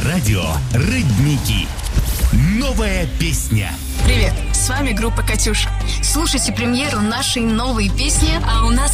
радио «Родники». Новая песня. Привет, с вами группа «Катюша». Слушайте премьеру нашей новой песни, а у нас